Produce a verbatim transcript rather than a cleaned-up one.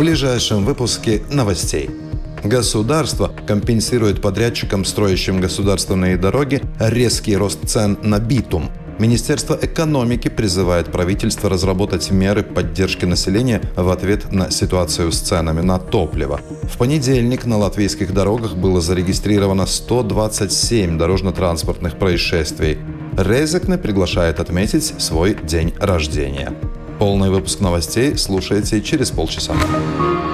ближайшем выпуске новостей. Государство компенсирует подрядчикам, строящим государственные дороги, резкий рост цен на битум. Министерство экономики призывает правительство разработать меры поддержки населения в ответ на ситуацию с ценами на топливо. В понедельник на латвийских дорогах было зарегистрировано сто двадцать семь дорожно-транспортных происшествий. Резекне приглашает отметить свой день рождения. Полный выпуск новостей слушайте через полчаса.